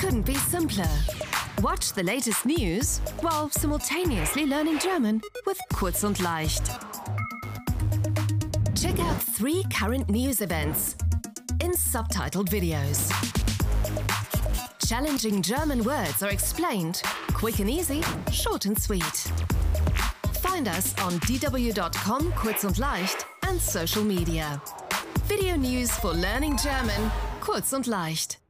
couldn't be simpler. Watch the latest news while simultaneously learning German with Kurz und Leicht. Check out 3 current news events in subtitled videos. Challenging German words are explained, quick and easy, short and sweet. Find us on dw.com, Kurz und Leicht, and social media. Video news for learning German, Kurz und Leicht.